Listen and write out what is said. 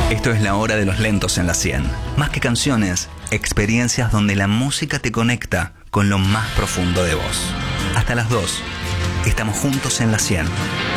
Esto es la hora de los lentos en la 100. Más que canciones, experiencias donde la música te conecta con lo más profundo de vos. Hasta las 2. Estamos juntos en la 100.